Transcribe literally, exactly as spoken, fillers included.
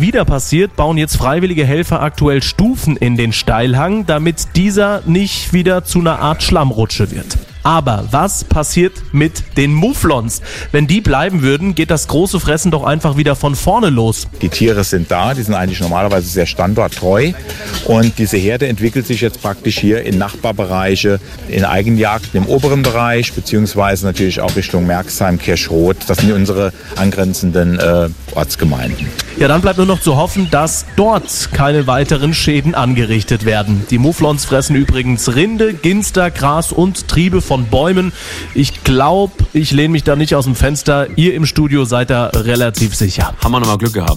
wieder passiert, bauen jetzt freiwillige Helfer aktuell Stufen in den Steilhang, damit dieser nicht wieder zu einer Art Schlammrutsche wird. Aber was passiert mit den Mufflons? Wenn die bleiben würden, geht das große Fressen doch einfach wieder von vorne los. Die Tiere sind da, die sind eigentlich normalerweise sehr standorttreu und diese Herde entwickelt sich jetzt praktisch hier in Nachbarbereiche, in Eigenjagden im oberen Bereich, beziehungsweise natürlich auch Richtung Merxheim, Kirschroth. Das sind unsere angrenzenden äh, Ortsgemeinden. Ja, dann bleibt nur noch zu hoffen, dass dort keine weiteren Schäden angerichtet werden. Die Mufflons fressen übrigens Rinde, Ginster, Gras und Triebe von Bäumen. Ich glaube, ich lehne mich da nicht aus dem Fenster. Ihr im Studio seid da relativ sicher. Haben wir nochmal Glück gehabt.